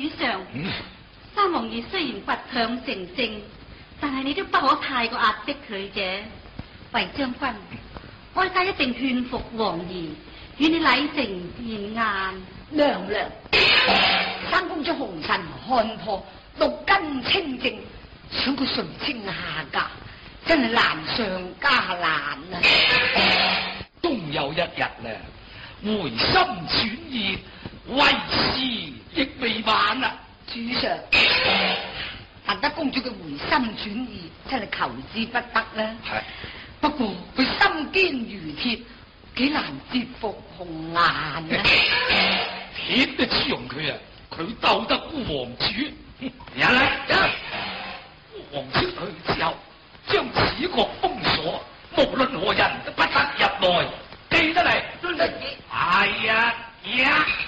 上，三王爺雖然拔強成正，但係你都不可太過壓迫佢嘅。衛將軍，哀家一定勸服王爺，與你禮成言晏。 娘娘，三公將紅塵看破，六根清淨，想佢純清下嫁，真係難上加難啊！ 終有一日咧，回心轉意，為時亦未晚啊！ 主上，但得公主嘅回心轉意，真係求之不得啦。 係， 不過佢心堅如鐵，幾難折服紅顏啊！ 鐵都只用佢啊！佢鬥得孤王主，人嚟，王出去之後，將此國封鎖，無論何人都不得入內。記得嚟，係啊，呀！